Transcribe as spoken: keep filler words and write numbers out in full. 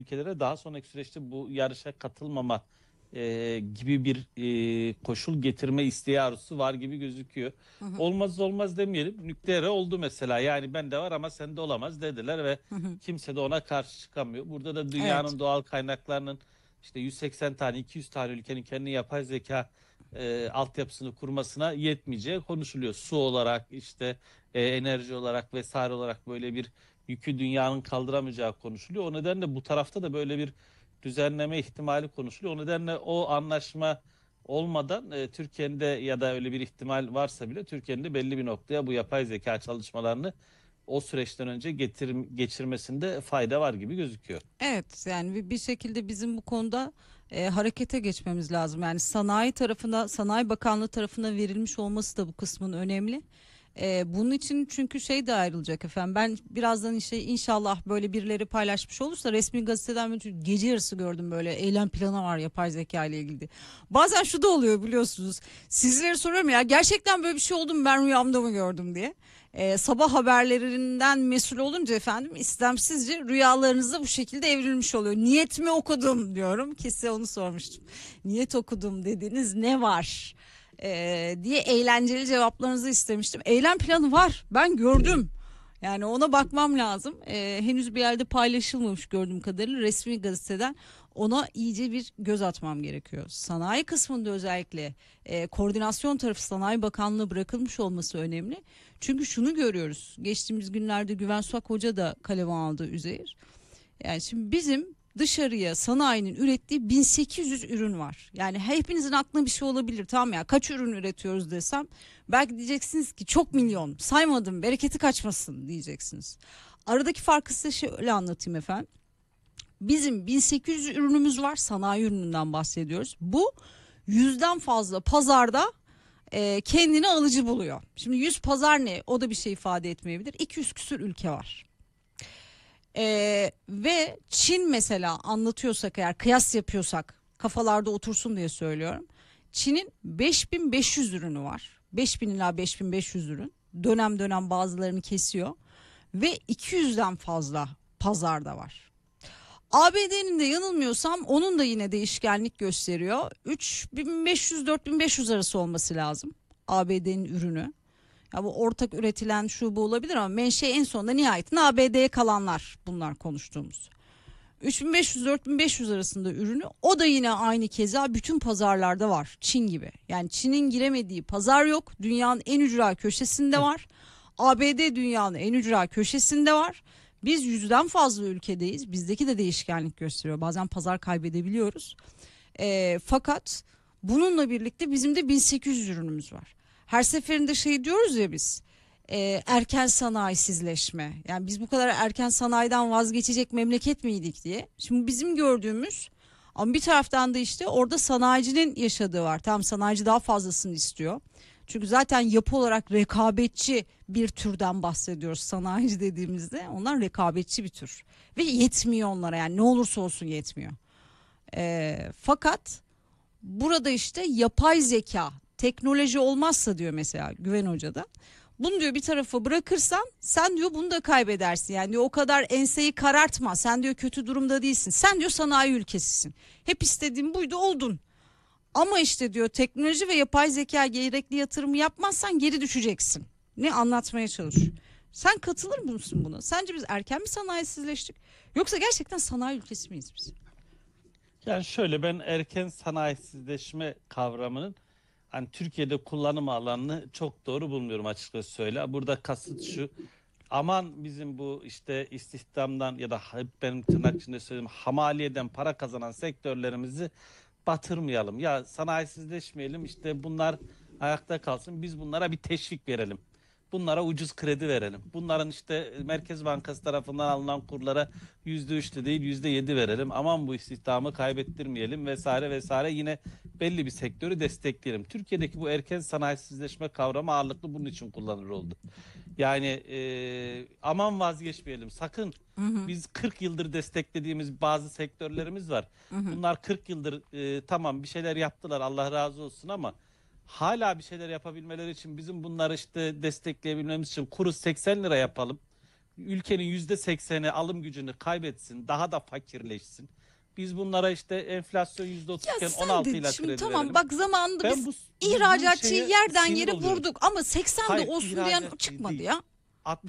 ülkelere daha sonraki süreçte bu yarışa katılmama e, gibi bir e, koşul getirme isteği arzusu var gibi gözüküyor. Hı hı, Olmaz olmaz demeyelim. Nükleere oldu mesela. Yani bende var ama sende olamaz dediler ve hı hı. kimse de ona karşı çıkamıyor. Burada da Evet. dünyanın doğal kaynaklarının işte yüz seksen tane iki yüz tane ülkenin kendi yapay zeka e, altyapısını kurmasına yetmeyeceği konuşuluyor. Su olarak işte e, enerji olarak vesaire olarak böyle bir yükü dünyanın kaldıramayacağı konuşuluyor. O nedenle bu tarafta da böyle bir düzenleme ihtimali konuşuluyor. O nedenle o anlaşma olmadan e, Türkiye'nin de ya da öyle bir ihtimal varsa bile Türkiye'nin de belli bir noktaya bu yapay zeka çalışmalarını o süreçten önce getir, geçirmesinde fayda var gibi gözüküyor. Evet, yani bir bir şekilde bizim bu konuda e, harekete geçmemiz lazım. Yani sanayi tarafına, Sanayi Bakanlığı tarafına verilmiş olması da bu kısmın önemli. E, bunun için çünkü şey de ayrılacak efendim. Ben birazdan işte inşallah böyle birileri paylaşmış olursa resmi gazeteden bir gece yarısı gördüm, böyle eylem planı var yapay zeka ile ilgili. Bazen şu da oluyor biliyorsunuz. Sizlere soruyorum ya, gerçekten böyle bir şey oldu mu, ben rüyamda mı gördüm diye. Ee, sabah haberlerinden mesul olunca efendim istemsizce rüyalarınızda bu şekilde evrilmiş oluyor. Niyet mi okudum diyorum ki, size onu sormuştum. Niyet okudum dediğiniz ne var? Ee, diye eğlenceli cevaplarınızı istemiştim. Eylem planı var, ben gördüm. Yani ona bakmam lazım. Ee, henüz bir yerde paylaşılmamış gördüğüm kadarıyla, resmi gazeteden ona iyice bir göz atmam gerekiyor. Sanayi kısmında özellikle e, koordinasyon tarafı Sanayi Bakanlığı bırakılmış olması önemli. Çünkü şunu görüyoruz. Geçtiğimiz günlerde Güven Suak Hoca da kaleme aldı Üzeyir. Yani şimdi bizim dışarıya sanayinin ürettiği bin sekiz yüz ürün var. Yani hepinizin aklına bir şey olabilir. Tamam ya, kaç ürün üretiyoruz desem belki diyeceksiniz ki çok milyon, saymadım, bereketi kaçmasın diyeceksiniz. Aradaki farkı size şöyle anlatayım efendim. Bizim bin sekiz yüz ürünümüz var, sanayi ürününden bahsediyoruz. Bu yüzden fazla pazarda e, kendini alıcı buluyor. Şimdi yüz pazar ne? O da bir şey ifade etmeyebilir. iki yüz küsür ülke var. E, ve Çin mesela, anlatıyorsak eğer, kıyas yapıyorsak kafalarda otursun diye söylüyorum. Çin'in beş bin beş yüz ürünü var. beş bin ila beş bin beş yüz ürün. Dönem dönem bazılarını kesiyor. Ve iki yüzden fazla pazarda var. A B D'nin de yanılmıyorsam onun da yine değişkenlik gösteriyor. üç bin beş yüz dört bin beş yüz arası olması lazım A B D'nin ürünü. Ya bu ortak üretilen şu bu olabilir ama menşe en sonunda nihayetinde A B D'ye kalanlar, bunlar konuştuğumuz. üç bin beş yüz dört bin beş yüz arasında ürünü, o da yine aynı keza bütün pazarlarda var, Çin gibi. Yani Çin'in giremediği pazar yok. Dünyanın en ücra köşesinde var. A B D dünyanın en ücra köşesinde var. Biz yüzden fazla ülkedeyiz. Bizdeki de değişkenlik gösteriyor. Bazen pazar kaybedebiliyoruz. E, fakat bununla birlikte bizim de bin sekiz yüz ürünümüz var. Her seferinde şey diyoruz ya biz, e, erken sanayisizleşme. Yani biz bu kadar erken sanayiden vazgeçecek memleket miydik diye. Şimdi bizim gördüğümüz, ama bir taraftan da işte orada sanayicinin yaşadığı var. Tamam, sanayici daha fazlasını istiyor. Çünkü zaten yapı olarak rekabetçi bir türden bahsediyoruz sanayici dediğimizde. Onlar rekabetçi bir tür. Ve yetmiyor onlara, yani ne olursa olsun yetmiyor. E, fakat burada işte yapay zeka, teknoloji olmazsa diyor mesela Güven Hoca da, bunu diyor bir tarafa bırakırsan sen diyor bunu da kaybedersin. Yani diyor o kadar enseyi karartma. Sen diyor kötü durumda değilsin. Sen diyor sanayi ülkesisin. Hep istediğin buydu, oldun. Ama işte diyor teknoloji ve yapay zeka gerekli yatırımı yapmazsan geri düşeceksin. Ne anlatmaya çalışıyor. Sen katılır mısın buna? Sence biz erken mi sanayisizleştik? Yoksa gerçekten sanayi ülkesi miyiz biz? Yani şöyle, ben erken sanayisizleşme kavramının hani Türkiye'de kullanım alanını çok doğru bulmuyorum açıkçası söyle. Burada kasıt şu: aman bizim bu işte istihdamdan ya da hep benim tırnak içinde söylediğim hamaliyeden para kazanan sektörlerimizi batırmayalım. Ya sanayisizleşmeyelim, işte bunlar ayakta kalsın, biz bunlara bir teşvik verelim. Bunlara ucuz kredi verelim. Bunların işte Merkez Bankası tarafından alınan kurlara yüzde üç de değil yüzde yedi verelim. Aman bu istihdamı kaybettirmeyelim vesaire vesaire. Yine belli bir sektörü destekleyelim. Türkiye'deki bu erken sanayisizleşme kavramı ağırlıklı bunun için kullanılır oldu. Yani e, aman vazgeçmeyelim sakın. Hı hı, Biz kırk yıldır desteklediğimiz bazı sektörlerimiz var. hı hı. Bunlar kırk yıldır e, tamam bir şeyler yaptılar, Allah razı olsun, ama hala bir şeyler yapabilmeleri için bizim bunları işte destekleyebilmemiz için kuru seksen lira yapalım. ülkenin yüzde sekseni alım gücünü kaybetsin, daha da fakirleşsin. Biz bunlara işte enflasyon yüzde otuz Ya iken sen on altı de ile şimdi kredi tamam verelim. bak zamanında Ben biz bu, bu- bu ihracatçıyı şeye yerden sinir yere oluyorum. vurduk ama seksende Hayır, olsun diyen ihracatçı çıkmadı değil. ya.